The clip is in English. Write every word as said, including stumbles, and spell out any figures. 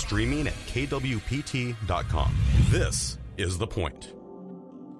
streaming at K W P T dot com. This is The Point.